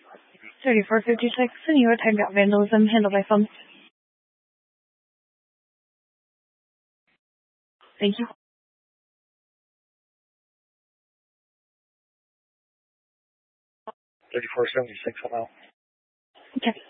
3456, the New York Timed Out Vandalism, handled by phone. Thank you. 3476, hello. Okay.